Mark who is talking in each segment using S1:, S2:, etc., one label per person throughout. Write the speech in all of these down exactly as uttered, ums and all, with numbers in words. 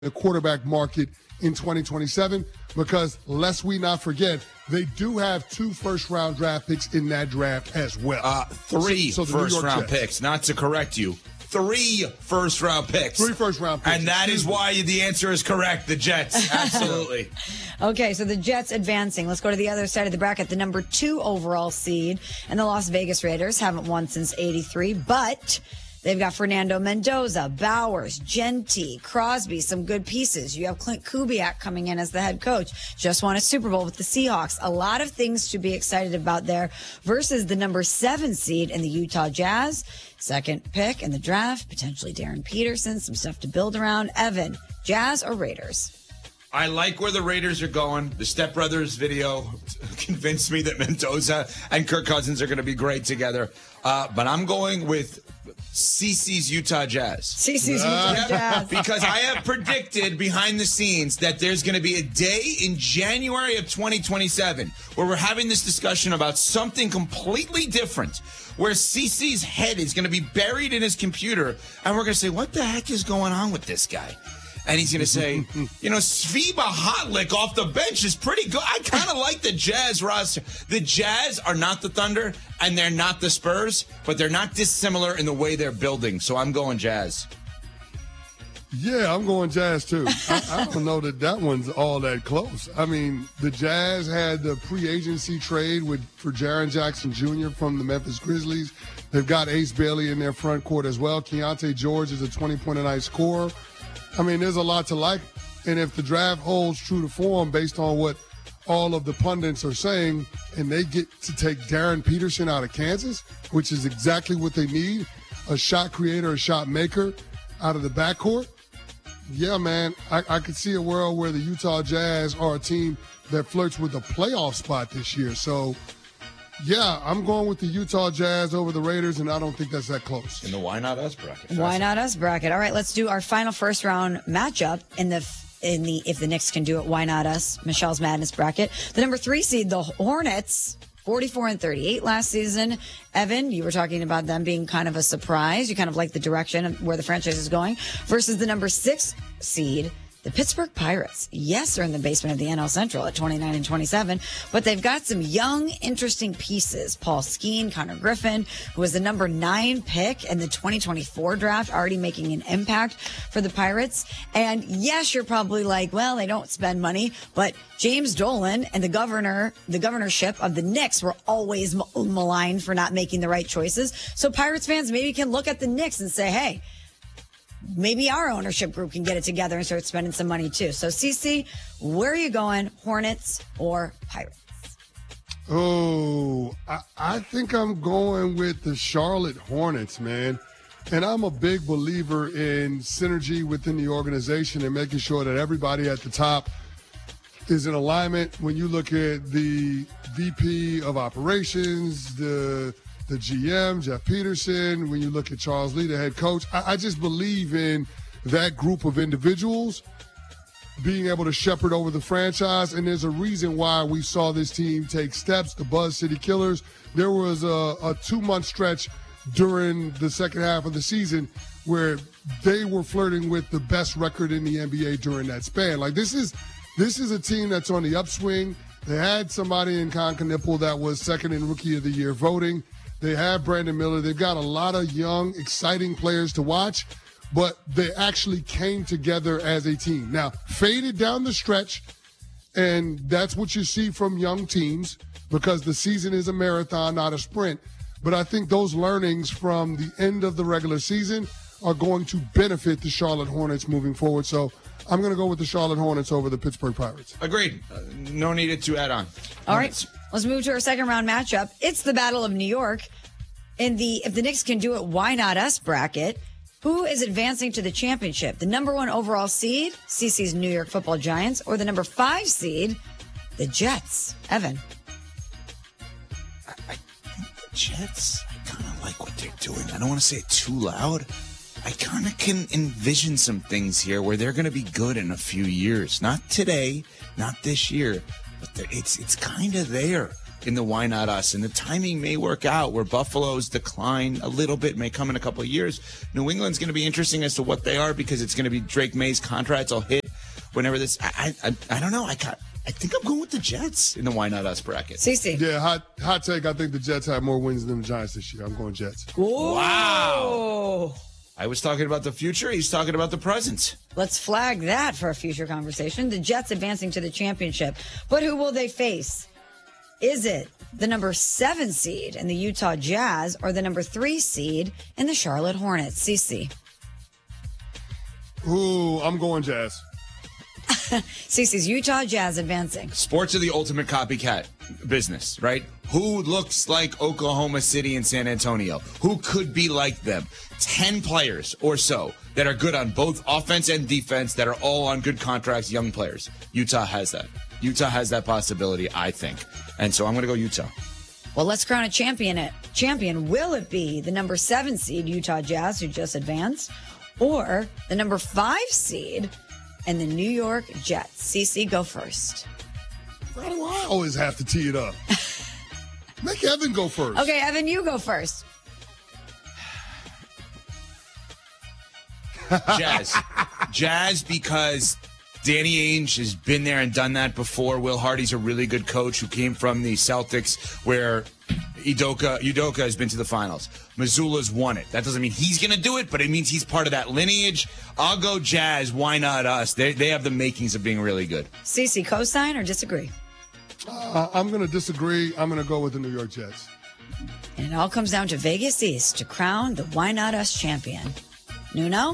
S1: the quarterback market in twenty twenty-seven, because lest we not forget, they do have two first-round draft picks in that draft as well.
S2: Uh, three
S1: so, so
S2: first-round picks. Not to correct you, three first-round picks.
S1: Three first-round picks.
S2: And that is why the answer is correct. The Jets, absolutely.
S3: Okay, so the Jets advancing. Let's go to the other side of the bracket. The number two overall seed and the Las Vegas Raiders haven't won since eighty-three, but they've got Fernando Mendoza, Bowers, Genty, Crosby, some good pieces. You have Clint Kubiak coming in as the head coach. Just won a Super Bowl with the Seahawks. A lot of things to be excited about there versus the number seven seed in the Utah Jazz. Second pick in the draft, potentially Darren Peterson, some stuff to build around. Evan, Jazz or Raiders?
S2: I like where the Raiders are going. The Step Brothers video convinced me that Mendoza and Kirk Cousins are going to be great together. Uh, but I'm going with C C's Utah Jazz.
S3: C C's Utah
S2: Yep.
S3: Jazz.
S2: Because I have predicted behind the scenes that there's going to be a day in January of twenty twenty-seven where we're having this discussion about something completely different, where C C's head is going to be buried in his computer, and we're going to say, what the heck is going on with this guy? And he's going to say, you know, Sviba Hotlick off the bench is pretty good. I kind of like the Jazz roster. The Jazz are not the Thunder, and they're not the Spurs, but they're not dissimilar in the way they're building. So I'm going Jazz.
S1: Yeah, I'm going Jazz, too. I, I don't know that that one's all that close. I mean, the Jazz had the pre-agency trade with for Jaren Jackson Junior from the Memphis Grizzlies. They've got Ace Bailey in their front court as well. Keontae George is a twenty-point-a-night scorer. I mean, there's a lot to like. And if the draft holds true to form based on what all of the pundits are saying, and they get to take Darren Peterson out of Kansas, which is exactly what they need, a shot creator, a shot maker out of the backcourt, yeah, man, I, I could see a world where the Utah Jazz are a team that flirts with a playoff spot this year. So, yeah, I'm going with the Utah Jazz over the Raiders, and I don't think that's that close.
S2: In the Why Not Us bracket.
S3: Why not us bracket? All right, let's do our final first round matchup in the in the if the Knicks can do it. Why not us? Michelle's Madness bracket. The number three seed, the Hornets, forty-four and thirty-eight last season. Evan, you were talking about them being kind of a surprise. You kind of like the direction of where the franchise is going. Versus the number six seed, the Pittsburgh Pirates. Yes, they're in the basement of the N L Central at twenty-nine and twenty-seven, but they've got some young, interesting pieces. Paul Skeen, Connor Griffin, who was the number nine pick in the twenty twenty-four draft, already making an impact for the Pirates. And yes, you're probably like, well, they don't spend money, but James Dolan and the governor, the governorship of the Knicks were always maligned for not making the right choices. So Pirates fans maybe can look at the Knicks and say, hey, maybe our ownership group can get it together and start spending some money too. So, Cece, where are you going, Hornets or Pirates?
S1: Oh, I, I think I'm going with the Charlotte Hornets, man. And I'm a big believer in synergy within the organization and making sure that everybody at the top is in alignment. When you look at the V P of operations, the the G M, Jeff Peterson, when you look at Charles Lee, the head coach, I, I just believe in that group of individuals being able to shepherd over the franchise. And there's a reason why we saw this team take steps. The Buzz City Killers, there was a, a two-month stretch during the second half of the season where they were flirting with the best record in the N B A during that span. Like, this is this is a team that's on the upswing. They had somebody in Concanipple that was second in Rookie of the Year voting. They have Brandon Miller. They've got a lot of young, exciting players to watch, but they actually came together as a team. Now, faded down the stretch, and that's what you see from young teams because the season is a marathon, not a sprint. But I think those learnings from the end of the regular season are going to benefit the Charlotte Hornets moving forward. So I'm going to go with the Charlotte Hornets over the Pittsburgh Pirates.
S2: Agreed. Uh, no needed to add on.
S3: All right. Let's move to our second round matchup. It's the Battle of New York. In the if the Knicks can do it, why not us bracket? Who is advancing to the championship? The number one overall seed, C C's New York Football Giants, or the number five seed, the Jets? Evan.
S2: I, I think the Jets, I kind of like what they're doing. I don't want to say it too loud. I kind of can envision some things here where they're going to be good in a few years. Not today, not this year, but it's it's kind of there. in the Why Not Us. And the timing may work out where Buffalo's decline a little bit, may come in a couple of years. New England's going to be interesting as to what they are because it's going to be Drake May's contracts will hit whenever this. I I, I don't know. I got, I think I'm going with the Jets in the Why Not Us bracket.
S3: Cece.
S1: Yeah, hot hot take. I think the Jets have more wins than the Giants this year. I'm going Jets.
S3: Whoa.
S2: Wow. I was talking about the future. He's talking about the present.
S3: Let's flag that for a future conversation. The Jets advancing to the championship. But who will they face? Is it the number seven seed in the Utah Jazz or the number three seed in the Charlotte Hornets? Cece.
S1: Ooh, I'm going Jazz.
S3: Cece's Utah Jazz advancing.
S2: Sports are the ultimate copycat business, right? Who looks like Oklahoma City and San Antonio? Who could be like them? ten players or so that are good on both offense and defense that are all on good contracts, young players. Utah has that. Utah has that possibility, I think. And so I'm going to go Utah.
S3: Well, let's crown a champion. It champion. Will it be the number seven seed Utah Jazz, who just advanced, or the number five seed and the New York Jets? Cece, go first.
S1: Why do I always have to tee it up? Make Evan go first.
S3: Okay, Evan, you go first.
S2: Jazz. Jazz because Danny Ainge has been there and done that before. Will Hardy's a really good coach who came from the Celtics where Udoka, Udoka has been to the finals. Missoula's won it. That doesn't mean he's going to do it, but it means he's part of that lineage. I'll go Jazz. Why not us? They, they have the makings of being really good.
S3: Cece, co-sign or disagree?
S1: Uh, I'm going to disagree. I'm going to go with the New York Jets.
S3: And it all comes down to Vegas East to crown the Why Not Us champion. Nuno?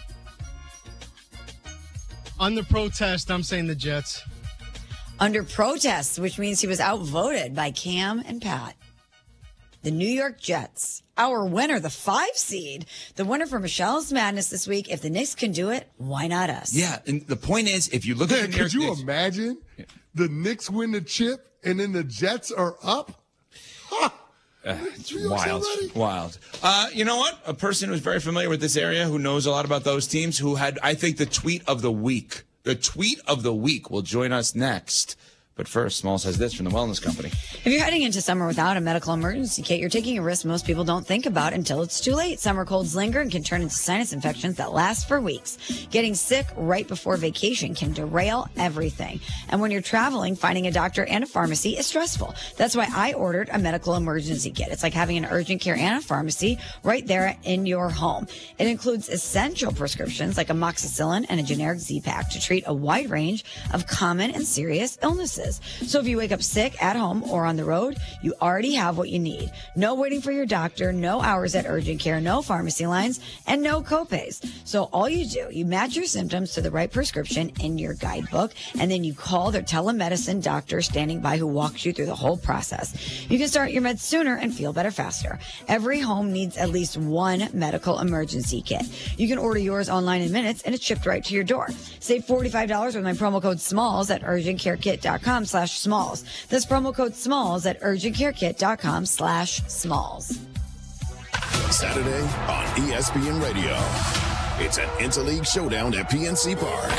S4: On the protest, I'm saying the Jets.
S3: Under protest, which means he was outvoted by Cam and Pat. The New York Jets, our winner, the five seed, the winner for Michelle's Madness this week. If the Knicks can do it, why not us?
S2: Yeah, and the point is, if you look
S1: Man,
S2: at the New York
S1: could you
S2: Knicks,
S1: imagine the Knicks win the chip and then the Jets are up? Huh.
S2: Uh, it's
S1: New York's
S2: wild,
S1: already-
S2: wild. Uh, you know what? A person who's very familiar with this area, who knows a lot about those teams, who had, I think, the tweet of the week. The tweet of the week will join us next. But first, Smalls has this from the Wellness Company.
S3: If you're heading into summer without a medical emergency kit, you're taking a risk most people don't think about until it's too late. Summer colds linger and can turn into sinus infections that last for weeks. Getting sick right before vacation can derail everything. And when you're traveling, finding a doctor and a pharmacy is stressful. That's why I ordered a medical emergency kit. It's like having an urgent care and a pharmacy right there in your home. It includes essential prescriptions like amoxicillin and a generic Z-Pak to treat a wide range of common and serious illnesses. So if you wake up sick at home or on the road, you already have what you need. No waiting for your doctor, no hours at urgent care, no pharmacy lines, and no copays. So all you do, you match your symptoms to the right prescription in your guidebook, and then you call their telemedicine doctor standing by who walks you through the whole process. You can start your meds sooner and feel better faster. Every home needs at least one medical emergency kit. You can order yours online in minutes, and it's shipped right to your door. Save forty-five dollars with my promo code SMALLS at urgentcarekit.com slash smalls. That's promo code SMALLS at urgentcarekit.com slash smalls.
S5: Saturday on E S P N Radio. It's an interleague showdown at P N C Park.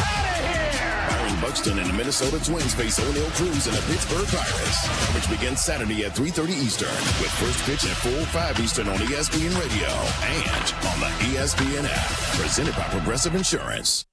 S5: Byron Buxton and the Minnesota Twins face O'Neal Cruz and the Pittsburgh Pirates, which begins Saturday at three thirty Eastern, with first pitch at four oh five Eastern on E S P N Radio and on the E S P N app. Presented by Progressive Insurance.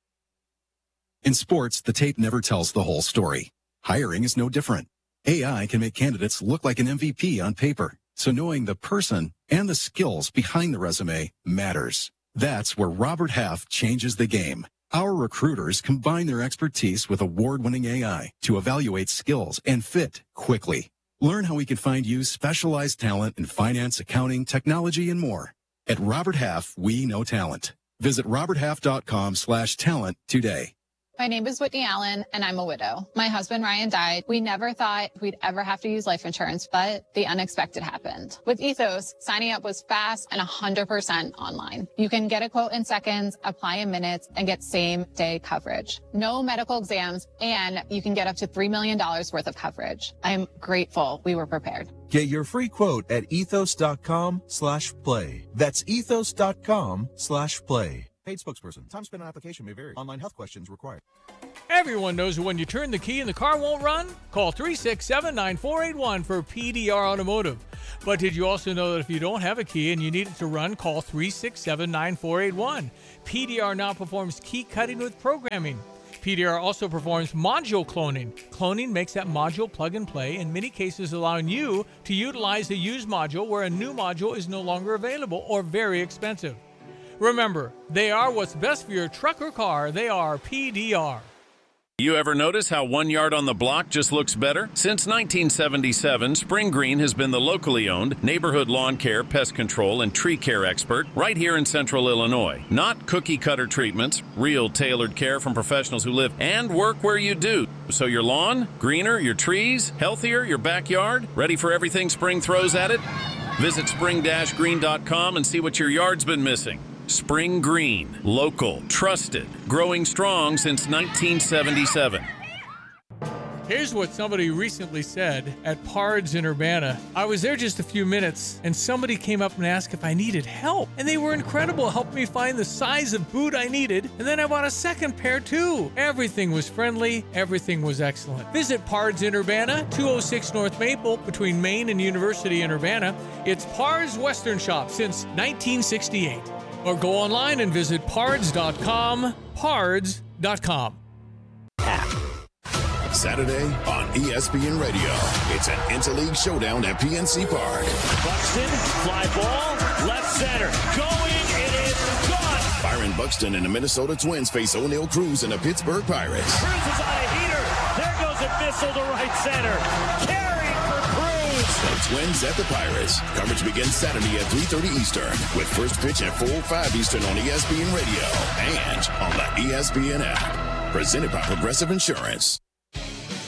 S6: In sports, the tape never tells the whole story. Hiring is no different. A I can make candidates look like an M V P on paper, so knowing the person and the skills behind the resume matters. That's where Robert Half changes the game. Our recruiters combine their expertise with award-winning A I to evaluate skills and fit quickly. Learn how we can find you specialized talent in finance, accounting, technology, and more. At Robert Half, we know talent. Visit roberthalf.com slash talent today.
S7: My name is Whitney Allen, and I'm a widow. My husband, Ryan, died. We never thought we'd ever have to use life insurance, but the unexpected happened. With Ethos, signing up was fast and one hundred percent online. You can get a quote in seconds, apply in minutes, and get same-day coverage. No medical exams, and you can get up to three million dollars worth of coverage. I'm grateful we were prepared.
S8: Get your free quote at ethos.com slash play. That's ethos.com slash play. Paid spokesperson. Time spent on application may vary. Online health questions required.
S9: Everyone knows when you turn the key and the car won't run? Call three six seven, nine four eight one for P D R Automotive. But did you also know that if you don't have a key and you need it to run, call three six seven, nine four eight one. P D R now performs key cutting with programming. P D R also performs module cloning. Cloning makes that module plug and play, in many cases allowing you to utilize a used module where a new module is no longer available or very expensive. Remember, they are what's best for your truck or car. They are P D R.
S10: You ever notice how one yard on the block just looks better? Since nineteen seventy-seven, Spring Green has been the locally owned neighborhood lawn care, pest control, and tree care expert right here in central Illinois. Not cookie-cutter treatments, real tailored care from professionals who live and work where you do. So your lawn, greener, your trees, healthier, your backyard, ready for everything spring throws at it? Visit spring dash green dot com and see what your yard's been missing. Spring Green, local, trusted, growing strong since nineteen seventy-seven.
S9: Here's what somebody recently said at Pards in Urbana. I was there just a few minutes, and somebody came up and asked if I needed help. And they were incredible, helped me find the size of boot I needed, and then I bought a second pair too. Everything was friendly, everything was excellent. Visit Pards in Urbana, two oh six North Maple, between Main and University in Urbana. It's Pards Western Shop since nineteen sixty-eight. Or go online and visit pards dot com, pards dot com.
S5: Saturday on E S P N Radio. It's an interleague showdown at P N C Park.
S11: Buxton, fly ball, left center. Going, it is gone.
S5: Byron Buxton and the Minnesota Twins face O'Neal Cruz and the Pittsburgh Pirates.
S11: Cruz is on a heater. There goes a missile to right center. Carry for Cruz.
S5: The Twins at the Pirates. Coverage begins Saturday at three thirty Eastern with first pitch at four oh five Eastern on E S P N Radio and on the E S P N app. Presented by Progressive Insurance.